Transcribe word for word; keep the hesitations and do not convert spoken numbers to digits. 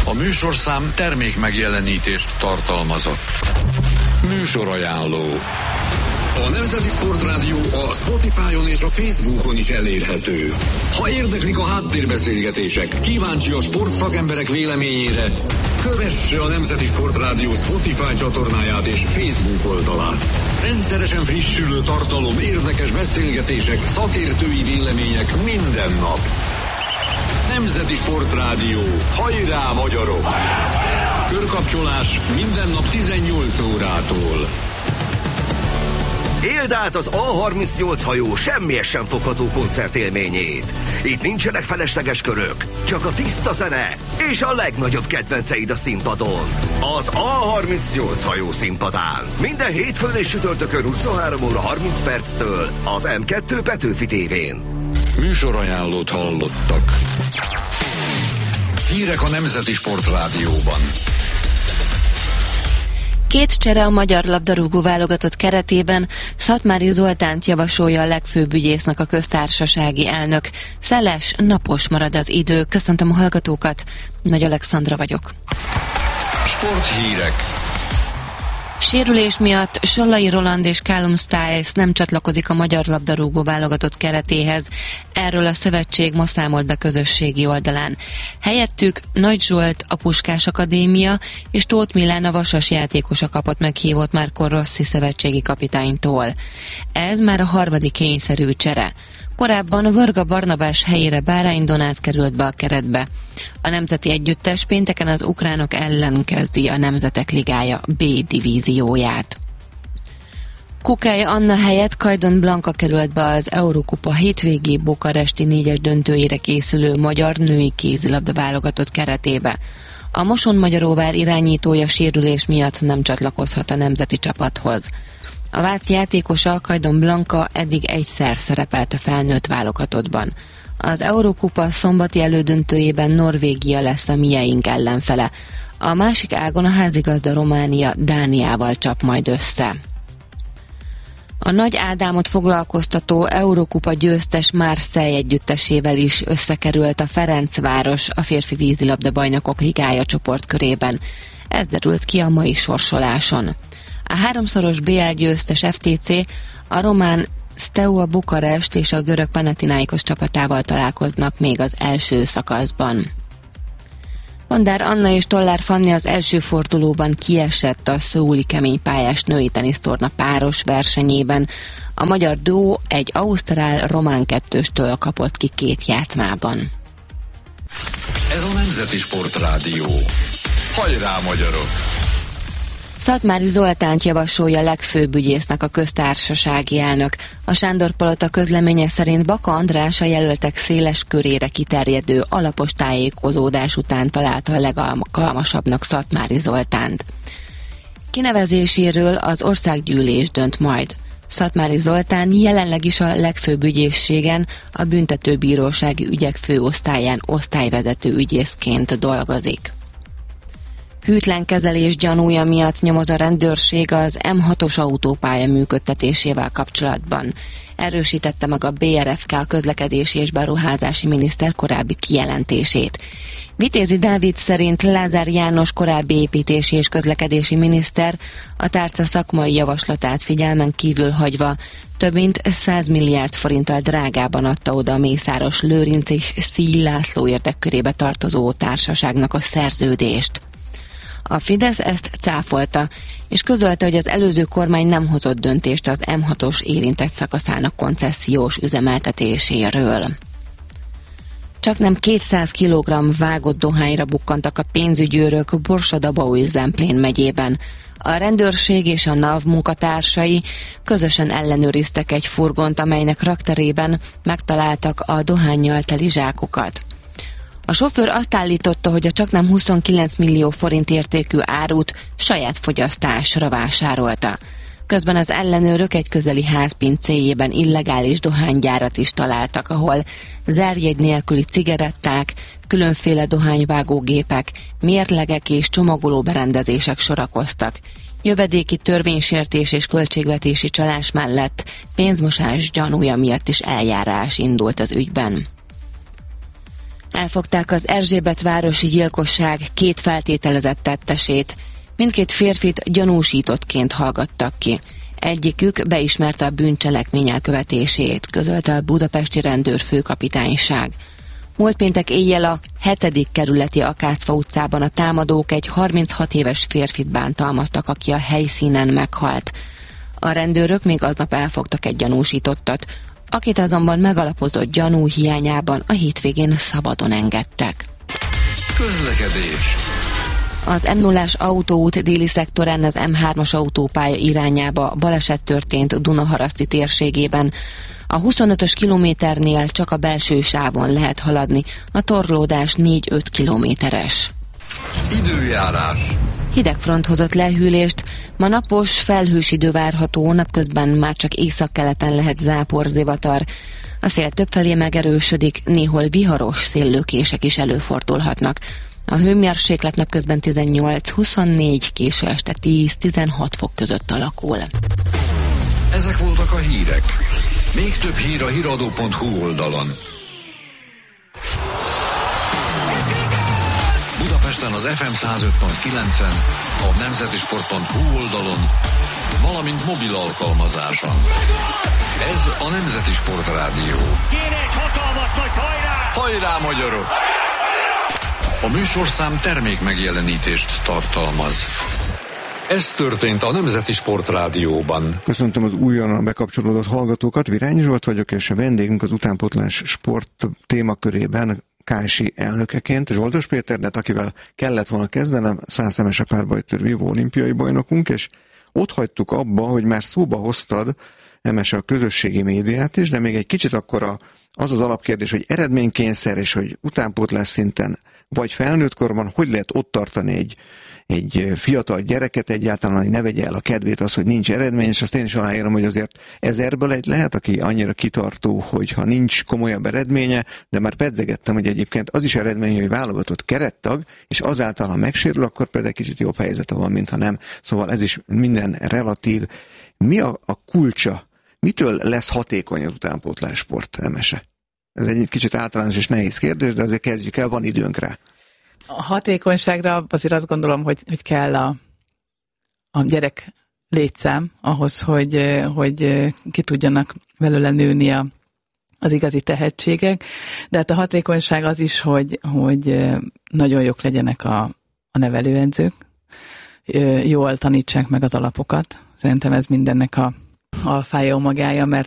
A műsorszám termék megjelenítést tartalmazott. Műsorajánló. A Nemzeti Sportrádió a Spotify-on és a Facebookon is elérhető. Ha érdeklik a háttérbeszélgetések, kíváncsi a sportszakemberek véleményére, kövesse a Nemzeti Sportrádió Spotify csatornáját és Facebook oldalát. Rendszeresen frissülő tartalom, érdekes beszélgetések, szakértői vélemények minden nap. Nemzeti Sportrádió. Hajrá, magyarok! Körkapcsolás minden nap tizennyolc órától. Éld át az á harmincnyolc hajó semmiért sem fogható koncertélményét. Itt nincsenek felesleges körök, csak a tiszta zene és a legnagyobb kedvenceid a színpadon. Az á harmincnyolc hajó színpadán. Minden hétfőn és csütörtökön huszonhárom óra harminc perctől az em kettő Petőfi tévén. Műsorajánlót hallottak. Hírek a Nemzeti Sportrádióban. Két csere a magyar labdarúgó válogatott keretében. Szatmári Zoltánt javasolja a legfőbb ügyésznek a köztársasági elnök. Szeles, napos marad az idő. Köszöntöm a hallgatókat, Nagy Alexandra vagyok. Sporthírek. Sérülés miatt Sallai Roland és Callum Styles nem csatlakozik a magyar labdarúgó válogatott keretéhez. Erről a szövetség ma számolt be közösségi oldalán. Helyettük Nagy Zsolt a Puskás Akadémia és Tóth Milán a Vasas játékosa kapott meghívót Marco Rossi szövetségi kapitánytól. Ez már a harmadik kényszerű csere. Korábban Varga Barnabás helyére Bárány Donát került be a keretbe. A nemzeti együttes pénteken az ukránok ellen kezdi a Nemzetek Ligája B divízióját. Kukály Anna helyett Kajdon Blanka került be az Eurokupa hétvégi bukaresti négyes döntőjére készülő magyar női kézilabda válogatott keretébe. A Mosonmagyaróvár irányítója sérülés miatt nem csatlakozhat a nemzeti csapathoz. A vác játékosa, Kajdon Blanka eddig egyszer szerepelt a felnőtt válogatottban. Az Eurokupa szombati elődöntőjében Norvégia lesz a mieink ellenfele. A másik ágon a házigazda Románia Dániával csap majd össze. A Nagy Ádámot foglalkoztató Eurokupa győztes Marseille együttesével is összekerült a Ferencváros a férfi vízilabda bajnokok ligája csoportkörében. Ez derült ki a mai sorsoláson. A háromszoros bé el győztes ef té cé a román Steaua Bukarest és a görög Panathinaikos csapatával találkoznak még az első szakaszban. Bondár Anna és Tollár Fanni az első fordulóban kiesett a szöuli keménypályás női tenisztorna páros versenyében. A magyar duó egy ausztrál-román kettőstől kapott ki két játszmában. Ez a Nemzeti Sportrádió. Hajrá, magyarok! Szatmári Zoltánt javasolja legfőbb ügyésznek a köztársasági elnök. A Sándor-palota közleménye szerint Baka András a jelöltek széles körére kiterjedő alapos tájékozódás után találta a legalkalmasabbnak Szatmári Zoltánt. Kinevezéséről az országgyűlés dönt majd. Szatmári Zoltán jelenleg is a legfőbb ügyészségen, a büntetőbírósági ügyek főosztályán osztályvezető ügyészként dolgozik. Hűtlen kezelés gyanúja miatt nyomoz a rendőrség az em hatos autópálya működtetésével kapcsolatban. Erősítette meg a bé er ef ká a közlekedési és beruházási miniszter korábbi kijelentését. Vitézi Dávid szerint Lázár János korábbi építési és közlekedési miniszter a tárca szakmai javaslatát figyelmen kívül hagyva több mint száz milliárd forinttal drágában adta oda a Mészáros Lőrinc és Szíj László érdekkörébe tartozó társaságnak a szerződést. A Fidesz ezt cáfolta, és közölte, hogy az előző kormány nem hozott döntést az em hatos érintett szakaszának koncessziós üzemeltetéséről. Csaknem kétszáz kilogramm vágott dohányra bukkantak a pénzügyőrök Borsod-Abaúj-Zemplén megyében. A rendőrség és a NAV munkatársai közösen ellenőriztek egy furgont, amelynek rakterében megtaláltak a dohánnyal teli zsákokat. A sofőr azt állította, hogy a csaknem huszonkilenc millió forint értékű árut saját fogyasztásra vásárolta. Közben az ellenőrök egy közeli ház pincéjében illegális dohánygyárat is találtak, ahol zárjegy nélküli cigaretták, különféle dohányvágógépek, mérlegek és csomagoló berendezések sorakoztak. Jövedéki törvénysértés és költségvetési csalás mellett pénzmosás gyanúja miatt is eljárás indult az ügyben. Elfogták az Erzsébetvárosi gyilkosság két feltételezett tettesét. Mindkét férfit gyanúsítottként hallgattak ki. Egyikük beismerte a bűncselekmény elkövetését, közölte a budapesti rendőrfőkapitányság. Múlt péntek éjjel a hetedik kerületi Akácfa utcában a támadók egy harminchat éves férfit bántalmaztak, aki a helyszínen meghalt. A rendőrök még aznap elfogtak egy gyanúsítottat, akit azonban megalapozott gyanú hiányában a hétvégén szabadon engedtek. Közlekedés. Az em nullás autóút déli szektorán az em hármas autópálya irányába baleset történt Dunaharaszti térségében. A huszonötös kilométernél csak a belső sávon lehet haladni, a torlódás négy-öt kilométeres. Időjárás. Hideg front hozott lehűlést, ma napos, felhős idő várható, napközben már csak északkeleten lehet záporzivatar. A szél többfelé megerősödik, néhol viharos széllökések is előfordulhatnak. A hőmérséklet napközben tizennyolc-huszonnégy, késő este tíz-tizenhat fok között alakul. Ezek voltak a hírek. Még több hír a híradó pont hu oldalon. Budapesten az ef em száz öt pont kilencen, a nemzeti sport pont hu oldalon, valamint mobil alkalmazáson. Ez a Nemzeti Sport Rádió. Kéne egy hatalmas nagy hajrá! Hajrá, magyarok! A műsorszám termék megjelenítést tartalmaz. Ez történt a Nemzeti Sport Rádióban. Köszöntöm az újonnan bekapcsolódott hallgatókat, Virányi Zsolt vagyok, és a vendégünk az utánpótlás sport témakörében ká es i elnökeként Zsoldos Péternet, akivel kellett volna kezdenem, száz szemes párbajtőr vívó olimpiai bajnokunk, és ott hagytuk abba, hogy már szóba hoztad, Emese, a közösségi médiát is, de még egy kicsit akkor a, az az alapkérdés, hogy eredménykényszer, és hogy utánpótlás szinten, vagy felnőtt korban, hogy lehet ott tartani egy, egy fiatal gyereket egyáltalán, hogy ne vegye el a kedvét az, hogy nincs eredmény, és azt én is aláírom, hogy azért ezerből egy lehet, aki annyira kitartó, hogy ha nincs komolyabb eredménye, de már pedzegettem, hogy egyébként az is eredmény, hogy válogatott kerettag, és azáltal, ha megsérül, akkor például kicsit jobb helyzete van, mintha nem. Szóval ez is minden relatív. Mi a, a kulcsa? Mitől lesz hatékony az utánpótlás sport, Emese? Ez egy kicsit általános és nehéz kérdés, de azért kezdjük el, van időnk rá. A hatékonyságra azért azt gondolom, hogy, hogy kell a, a gyerek létszám ahhoz, hogy, hogy ki tudjanak belőle nőni a, az igazi tehetségek, de hát a hatékonyság az is, hogy, hogy nagyon jók legyenek a, a nevelőedzők, jól tanítsák meg az alapokat. Szerintem ez mindennek a alfája, omagája, mert